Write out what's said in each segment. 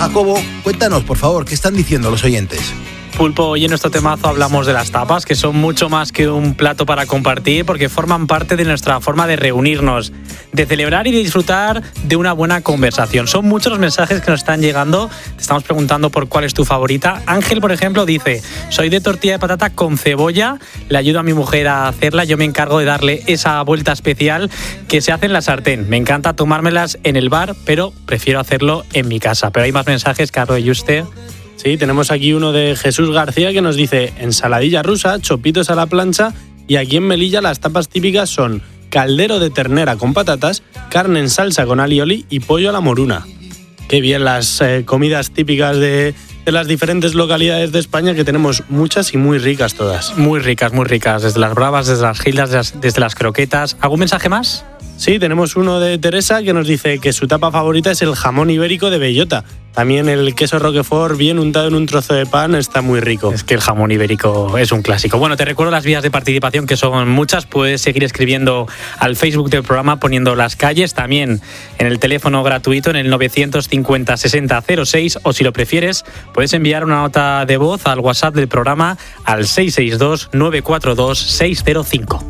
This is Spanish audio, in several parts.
Jacobo, cuéntanos, por favor, ¿qué están diciendo los oyentes? Pulpo, hoy en nuestro temazo hablamos de las tapas, que son mucho más que un plato para compartir, porque forman parte de nuestra forma de reunirnos, de celebrar y de disfrutar de una buena conversación. Son muchos los mensajes que nos están llegando. Te estamos preguntando por cuál es tu favorita. Ángel, por ejemplo, dice: soy de tortilla de patata con cebolla, le ayudo a mi mujer a hacerla, yo me encargo de darle esa vuelta especial que se hace en la sartén. Me encanta tomármelas en el bar, pero prefiero hacerlo en mi casa. Pero hay más mensajes, Carlos y usted. Sí, tenemos aquí uno de Jesús García que nos dice: ensaladilla rusa, chopitos a la plancha, y aquí en Melilla las tapas típicas son caldero de ternera con patatas, carne en salsa con alioli y pollo a la moruna. Qué bien las comidas típicas de las diferentes localidades de España, que tenemos muchas y muy ricas todas. Muy ricas, desde las bravas, desde las gildas, desde las croquetas. ¿Algún mensaje más? Sí, tenemos uno de Teresa que nos dice que su tapa favorita es el jamón ibérico de bellota. También el queso roquefort bien untado en un trozo de pan está muy rico. Es que el jamón ibérico es un clásico. Bueno, te recuerdo las vías de participación, que son muchas. Puedes seguir escribiendo al Facebook del programa poniendo las calles, también en el teléfono gratuito en el 950 60 06, o si lo prefieres puedes enviar una nota de voz al WhatsApp del programa al 662 942 605.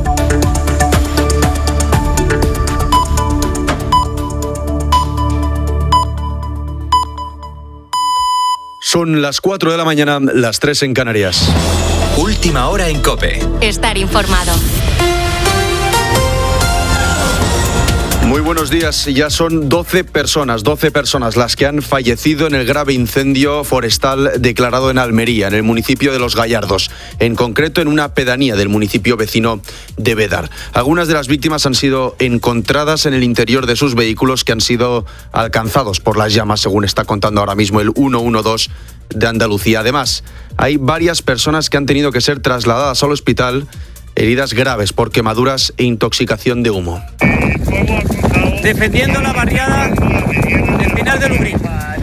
Son las 4 de la mañana, las 3 en Canarias. Última hora en COPE. Estar informado. Muy buenos días. Ya son 12 personas las que han fallecido en el grave incendio forestal declarado en Almería, en el municipio de Los Gallardos, en concreto en una pedanía del municipio vecino de Bédar. Algunas de las víctimas han sido encontradas en el interior de sus vehículos, que han sido alcanzados por las llamas, según está contando ahora mismo el 112 de Andalucía. Además, hay varias personas que han tenido que ser trasladadas al hospital, heridas graves por quemaduras e intoxicación de humo. Defendiendo la barriada del Pinar de Lubrín.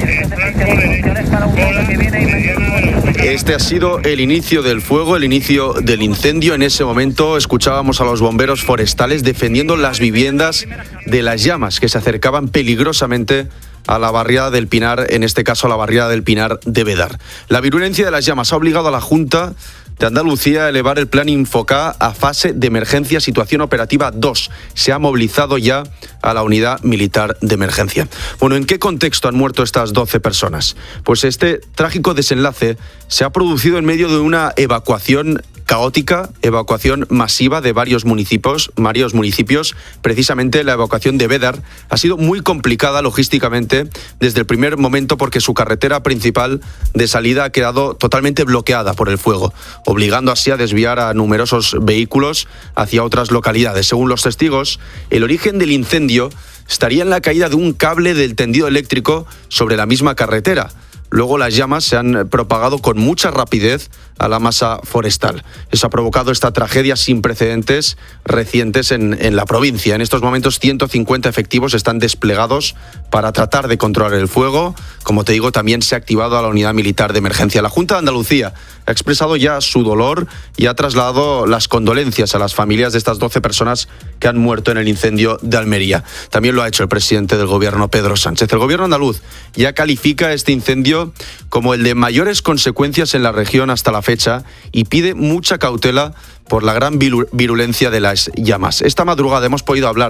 Este ha sido el inicio del fuego, el inicio del incendio. En ese momento escuchábamos a los bomberos forestales defendiendo las viviendas de las llamas que se acercaban peligrosamente a la barriada del Pinar, en este caso a la barriada del Pinar de Bédar. La virulencia de las llamas ha obligado a la Junta de Andalucía a elevar el plan Infocá a fase de emergencia situación operativa 2. Se ha movilizado ya a la unidad militar de emergencia. Bueno, ¿en qué contexto han muerto estas 12 personas? Pues este trágico desenlace se ha producido en medio de una evacuación caótica, evacuación masiva de varios municipios. Precisamente la evacuación de Bédar ha sido muy complicada logísticamente desde el primer momento, porque su carretera principal de salida ha quedado totalmente bloqueada por el fuego, obligando así a desviar a numerosos vehículos hacia otras localidades. Según los testigos, el origen del incendio estaría en la caída de un cable del tendido eléctrico sobre la misma carretera. Luego las llamas se han propagado con mucha rapidez a la masa forestal. Eso ha provocado esta tragedia sin precedentes recientes en la provincia. En estos momentos 150 efectivos están desplegados para tratar de controlar el fuego. Como te digo, también se ha activado a la unidad militar de emergencia. La Junta de Andalucía ha expresado ya su dolor y ha trasladado las condolencias a las familias de estas 12 personas que han muerto en el incendio de Almería. También lo ha hecho el presidente del gobierno, Pedro Sánchez. El gobierno andaluz ya califica este incendio como el de mayores consecuencias en la región hasta la fecha y pide mucha cautela por la gran virulencia de las llamas. Esta madrugada hemos podido hablar